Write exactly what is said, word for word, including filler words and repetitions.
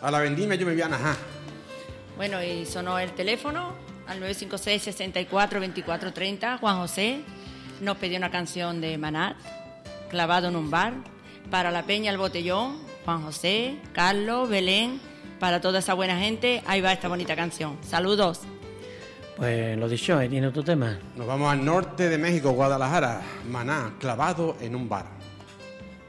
A la vendimia yo me voy a Najá. Bueno, y sonó el teléfono al nueve cinco seis, sesenta y cuatro, veinticuatro treinta. Juan José nos pidió una canción de Manat, Clavado en un bar. Para la Peña El Botellón, Juan José, Carlos, Belén, para toda esa buena gente, ahí va esta bonita canción. Saludos. Pues lo dicho, ahí tiene otro tema. Nos vamos al norte de México, Guadalajara. Maná, Clavado en un bar.